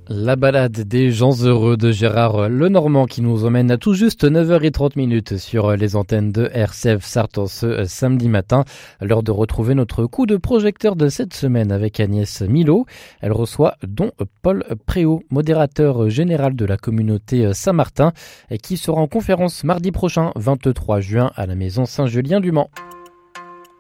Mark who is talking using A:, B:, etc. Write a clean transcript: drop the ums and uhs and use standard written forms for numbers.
A: La balade des gens heureux de Gérard Lenormand qui nous emmène à tout juste 9h30 sur les antennes de RCF Sarthe ce samedi matin. L'heure de retrouver notre coup de projecteur de cette semaine avec Agnès Milot. Elle reçoit Don Paul Préau, modérateur général de la communauté Saint-Martin, et qui sera en conférence mardi prochain, 23 juin, à la maison Saint-Julien du Mans.